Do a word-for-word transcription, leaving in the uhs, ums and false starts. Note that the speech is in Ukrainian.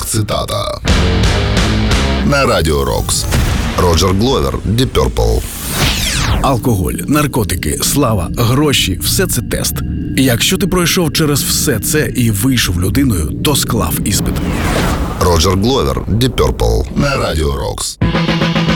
Сверхцитата. На Радіо Рокс. Роджер Гловер, Deep Purple. Алкоголь, наркотики, слава, гроші – все це тест. Якщо ти пройшов через все це і вийшов людиною, то склав іспит. Роджер Гловер, Deep Purple. На Радіо Рокс.